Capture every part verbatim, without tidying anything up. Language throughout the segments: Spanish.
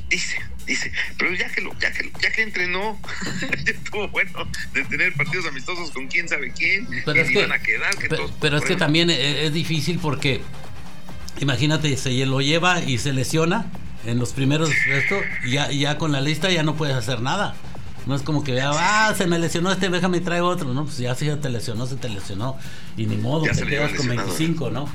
Dice, dice, pero ya que lo, ya que ya que entrenó, ya estuvo bueno de tener partidos amistosos con quién sabe quién, pero es que, iban a quedar, que pero, todos, pero es que también es, es difícil porque imagínate, se lo lleva y se lesiona en los primeros esto, y ya, ya con la lista ya no puedes hacer nada. No es como que vea, ah, se me lesionó este, déjame y trae otro, ¿no? Pues ya si ya te lesionó, se te lesionó. Y ni modo, ya te quedas con veinticinco, ¿no?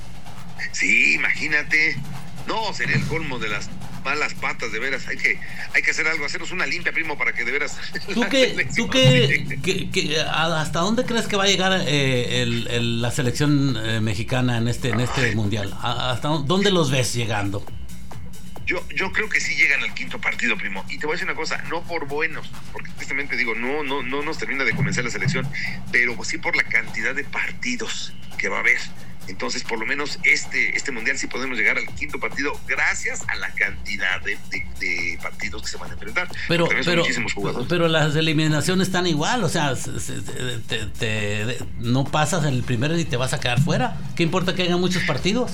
Sí, imagínate. No, sería el colmo de las malas patas, de veras. Hay que, hay que hacer algo, hacernos una limpia, primo, para que de veras. ¿Tú qué, tú qué, qué, qué, hasta dónde crees que va a llegar eh, el, el, la selección eh, mexicana en este, en este mundial? ¿Hasta dónde los ves llegando? Yo, yo creo que sí llegan al quinto partido, primo. Y te voy a decir una cosa, no por buenos, porque tristemente digo, no, no, no nos termina de convencer la selección, pero sí por la cantidad de partidos que va a haber. Entonces, por lo menos este, este mundial sí podemos llegar al quinto partido gracias a la cantidad de, de, de partidos que se van a enfrentar. Pero, pero, pero las eliminaciones están igual, o sea, te, te, te, no pasas en el primero y te vas a quedar fuera. ¿Qué importa que haya muchos partidos?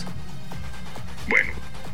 Bueno,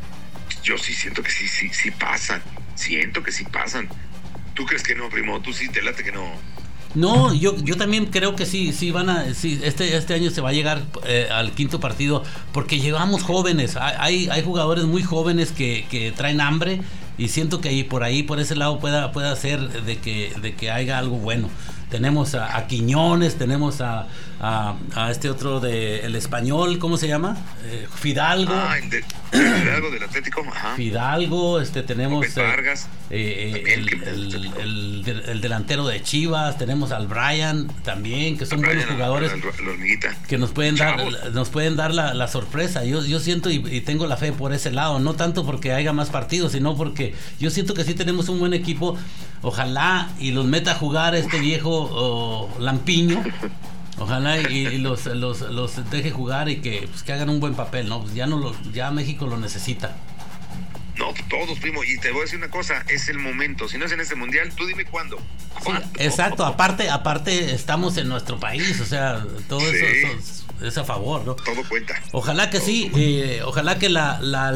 yo sí siento que sí, sí, sí pasan. Siento que sí pasan. ¿Tú crees que no, primo? ¿Tú sí te late que no? No, yo yo también creo que sí, sí van a, sí, este este año se va a llegar eh, al quinto partido porque llevamos jóvenes, hay hay jugadores muy jóvenes que, que traen hambre y siento que ahí por ahí por ese lado pueda pueda ser de que de que haya algo bueno. Tenemos a, a Quiñones, tenemos a, a, a este otro de el español, ¿cómo se llama? Eh, Fidalgo. Ah, el, de, el Fidalgo del Atlético, ajá. Fidalgo, este tenemos eh, Vargas, eh, el, el, el, el, el delantero de Chivas, tenemos al Brian también, que son Brian, buenos jugadores el, el, el que nos pueden Chavos. dar nos pueden dar la, la sorpresa. Yo yo siento y, y tengo la fe por ese lado, no tanto porque haya más partidos, sino porque yo siento que sí tenemos un buen equipo. Ojalá y los meta a jugar este viejo oh, Lampiño. Ojalá y, y los, los los deje jugar y que pues, que hagan un buen papel, ¿no? Pues ya no lo, ya México lo necesita. No, todos, primo, y te voy a decir una cosa, es el momento. Si no es en este mundial, tú dime cuándo. ¿Cuándo? Sí, exacto, aparte aparte estamos en nuestro país, o sea, todo sí. eso, eso es a favor, ¿no? Todo cuenta. Ojalá que todo sí, eh, ojalá que la, la,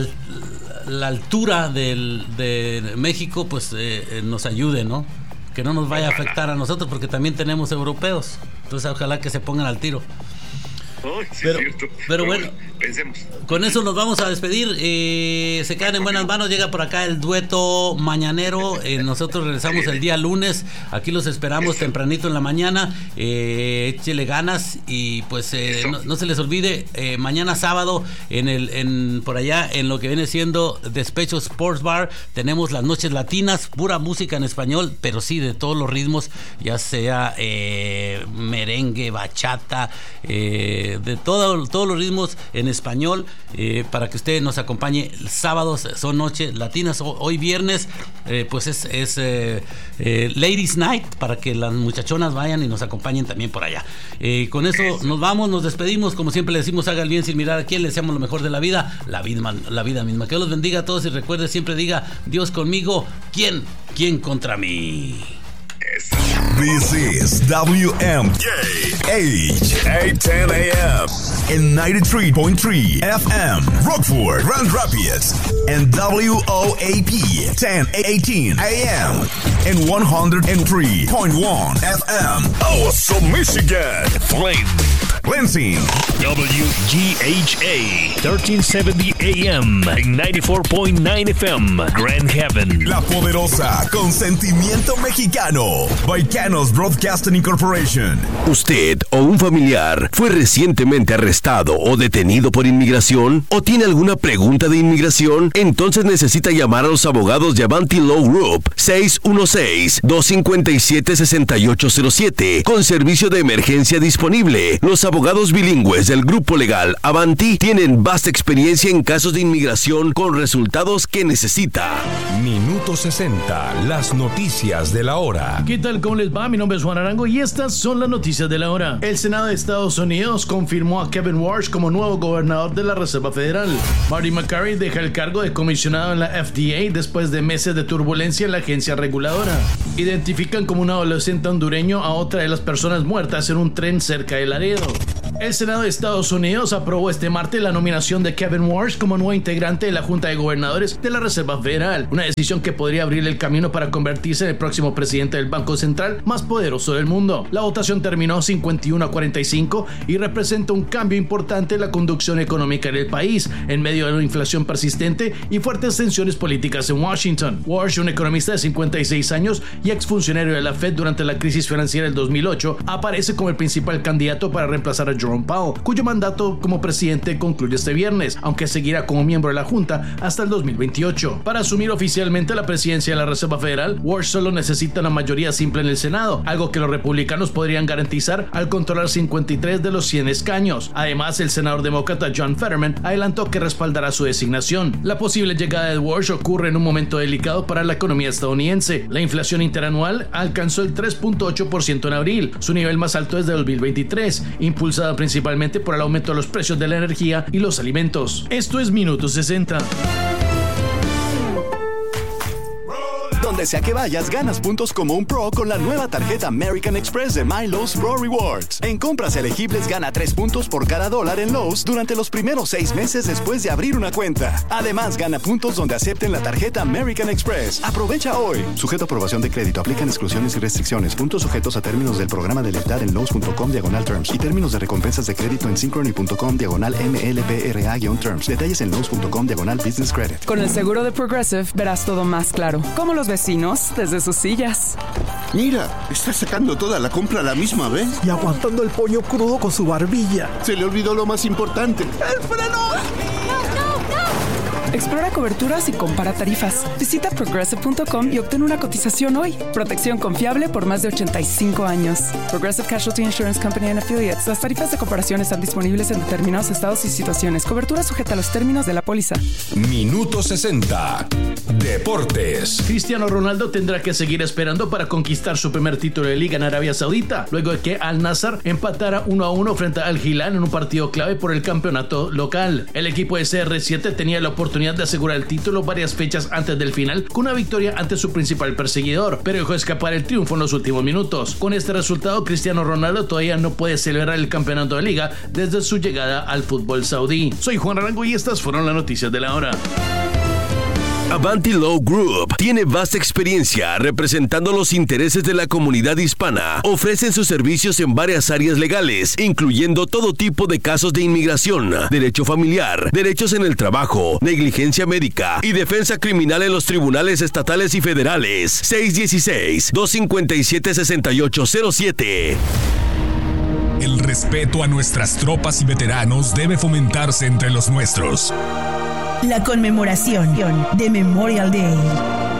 la altura del, de México pues eh, nos ayude, ¿no? Que no nos vaya ojalá. a afectar a nosotros porque también tenemos europeos, entonces ojalá que se pongan al tiro. Oh, sí, pero, es cierto. pero bueno, bueno, pensemos. Con eso nos vamos a despedir. Eh, se quedan en buenas manos. Llega por acá el dueto mañanero. Eh, nosotros regresamos el día lunes. Aquí los esperamos tempranito en la mañana. Eh, échele ganas y pues eh, no, no se les olvide eh, mañana sábado en el en por allá en lo que viene siendo Despecho Sports Bar tenemos las noches latinas, pura música en español, pero sí de todos los ritmos, ya sea eh, merengue, bachata, eh, de todo, todos los ritmos en español, eh, para que usted nos acompañe. Sábados son noches latinas, hoy viernes eh, pues es, es eh, eh, Ladies Night, para que las muchachonas vayan y nos acompañen también por allá. Eh, con eso nos vamos, nos despedimos, como siempre le decimos, haga el bien sin mirar a quién, le deseamos lo mejor de la vida, la vida, la vida misma. Que Dios los bendiga a todos y recuerde, siempre diga, Dios conmigo, ¿quién? ¿Quién contra mí? This is W M K H eight ten A M and ninety-three point three F M Rockford, Grand Rapids, and W O A P ten eighteen A M and one oh three point one F M Awesome, Michigan, Flint, Lansing, W G H A thirteen seventy A M and ninety-four point nine F M Grand Haven, La Poderosa, con sentimiento mexicano, Baicanos Broadcasting Incorporation. ¿Usted o un familiar fue recientemente arrestado o detenido por inmigración? ¿O tiene alguna pregunta de inmigración? Entonces necesita llamar a los abogados de Avanti Law Group seis uno seis, dos cinco siete, seis ocho cero siete con servicio de emergencia disponible. Los abogados bilingües del grupo legal Avanti tienen vasta experiencia en casos de inmigración con resultados que necesita. Minuto sesenta, las noticias de la hora. ¿Qué tal? ¿Cómo les va? Mi nombre es Juan Arango y estas son las noticias de la hora. El Senado de Estados Unidos confirmó a Kevin Warsh como nuevo gobernador de la Reserva Federal. Marty McCurry deja el cargo de comisionado en la F D A después de meses de turbulencia en la agencia reguladora. Identifican como un adolescente hondureño a otra de las personas muertas en un tren cerca de Laredo. El Senado de Estados Unidos aprobó este martes la nominación de Kevin Warsh como nuevo integrante de la Junta de Gobernadores de la Reserva Federal, una decisión que podría abrir el camino para convertirse en el próximo presidente del Banco Central más poderoso del mundo. La votación terminó cincuenta y uno a cuarenta y cinco y representa un cambio importante en la conducción económica del país, en medio de una inflación persistente y fuertes tensiones políticas en Washington. Warsh, un economista de cincuenta y seis años y exfuncionario de la Fed durante la crisis financiera del dos mil ocho, aparece como el principal candidato para reemplazar a Jerome Powell, cuyo mandato como presidente concluye este viernes, aunque seguirá como miembro de la Junta hasta el dos mil veintiocho. Para asumir oficialmente la presidencia de la Reserva Federal, Warsh solo necesita una mayoría simple en el Senado, algo que los republicanos podrían garantizar al controlar cincuenta y tres de los cien escaños. Además, el senador demócrata John Fetterman adelantó que respaldará su designación. La posible llegada de Warsh ocurre en un momento delicado para la economía estadounidense. La inflación interanual alcanzó el tres punto ocho por ciento en abril, su nivel más alto desde dos mil veintitrés, impulsada principalmente por el aumento de los precios de la energía y los alimentos. Esto es Minuto sesenta. Donde sea que vayas, ganas puntos como un pro con la nueva tarjeta American Express de My Lowe's Pro Rewards. En compras elegibles, gana tres puntos por cada dólar en Lowe's durante los primeros seis meses después de abrir una cuenta. Además, gana puntos donde acepten la tarjeta American Express. Aprovecha hoy. Sujeto a aprobación de crédito. Aplican exclusiones y restricciones. Puntos sujetos a términos del programa de lealtad en Lowe's punto com diagonal terms y términos de recompensas de crédito en synchrony punto com diagonal M L P R A-terms. Detalles en Lowe's punto com diagonal business credit. Con el seguro de Progressive verás todo más claro. Como los vecinos desde sus sillas. Mira, está sacando toda la compra a la misma vez. Y aguantando el pollo crudo con su barbilla. Se le olvidó lo más importante. ¡El freno! No, no, no. Explora coberturas y compara tarifas. Visita progressive punto com y obtén una cotización hoy. Protección confiable por más de ochenta y cinco años. Progressive Casualty Insurance Company and Affiliates. Las tarifas de comparación están disponibles en determinados estados y situaciones. Cobertura sujeta a los términos de la póliza. Minuto sesenta. Deportes. Cristiano Ronaldo tendrá que seguir esperando para conquistar su primer título de liga en Arabia Saudita, luego de que Al Nassr empatara uno a uno frente al Hilal en un partido clave por el campeonato local. El equipo de C R siete tenía la oportunidad de asegurar el título varias fechas antes del final con una victoria ante su principal perseguidor, pero dejó escapar el triunfo en los últimos minutos. Con este resultado, Cristiano Ronaldo todavía no puede celebrar el campeonato de liga desde su llegada al fútbol saudí. Soy Juan Arango y estas fueron las noticias de la hora. Avanti Law Group tiene vasta experiencia representando los intereses de la comunidad hispana. Ofrecen sus servicios en varias áreas legales, incluyendo todo tipo de casos de inmigración, derecho familiar, derechos en el trabajo, negligencia médica y defensa criminal en los tribunales estatales y federales. seis uno seis, dos cinco siete, seis ocho cero siete. El respeto a nuestras tropas y veteranos debe fomentarse entre los nuestros. La conmemoración de Memorial Day.